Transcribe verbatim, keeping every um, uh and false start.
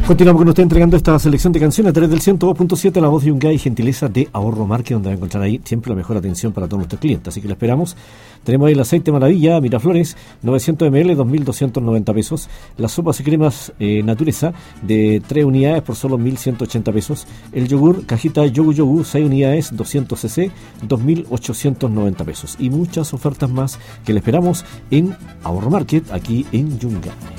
Continuamos con usted entregando esta selección de canciones a través del ciento dos punto siete, la voz de Yungay, gentileza de Ahorro Market, donde va a encontrar ahí siempre la mejor atención para todos nuestros clientes. Así que lo esperamos. Tenemos ahí el aceite Maravilla, Miraflores, novecientos mililitros, dos mil doscientos noventa pesos. Las sopas y cremas eh, Natureza, de tres unidades por solo mil ciento ochenta pesos. El yogur, cajita Yogu Yogu, seis unidades, doscientos centilitros, dos mil ochocientos noventa pesos. Y muchas ofertas más que le esperamos en Ahorro Market, aquí en Yungay.